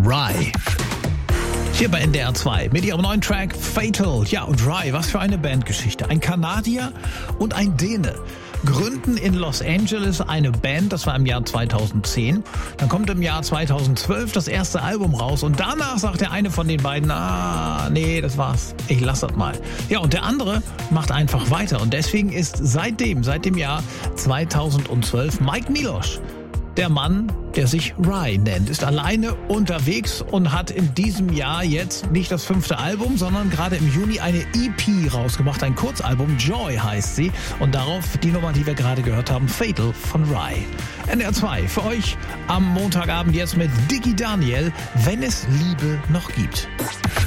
Rye. Hier bei NDR 2 mit ihrem neuen Track Fatal. Ja, und Rye, was für eine Bandgeschichte. Ein Kanadier und ein Däne gründen in Los Angeles eine Band, das war im Jahr 2010. Dann kommt im Jahr 2012 das erste Album raus und danach sagt der eine von den beiden, nee, das war's, ich lass das mal. Ja, und der andere macht einfach weiter und deswegen ist seit dem Jahr 2012 Mike Miloš der Mann, der sich Rye nennt, ist alleine unterwegs und hat in diesem Jahr jetzt nicht das 5. Album, sondern gerade im Juni eine EP rausgebracht, ein Kurzalbum, Joy heißt sie. Und darauf die Nummer, die wir gerade gehört haben, Fatal von Rye. NDR 2 für euch am Montagabend jetzt mit Dicky Daniel, wenn es Liebe noch gibt.